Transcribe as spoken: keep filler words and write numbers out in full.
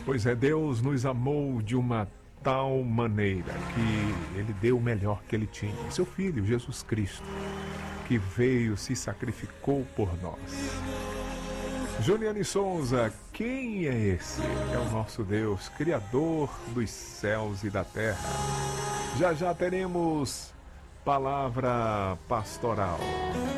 Pois é, Deus nos amou de uma tal maneira que Ele deu o melhor que Ele tinha, seu Filho, Jesus Cristo, que veio, se sacrificou por nós. Juliane Souza, quem é esse? É o nosso Deus, Criador dos céus e da terra. Já já teremos palavra pastoral.